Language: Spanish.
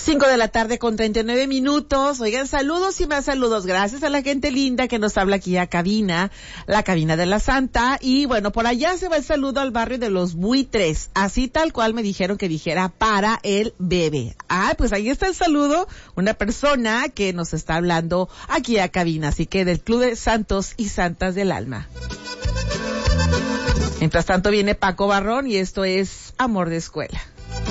5:39 p.m. Oigan, saludos y más saludos. Gracias a la gente linda que nos habla aquí a cabina, la cabina de la Santa. Y bueno, por allá se va el saludo al barrio de Los Buitres. Así tal cual me dijeron que dijera para el bebé. Pues ahí está el saludo. Una persona que nos está hablando aquí a cabina. Así que del Club de Santos y Santas del Alma. Mientras tanto viene Paco Barrón y esto es Amor de Escuela.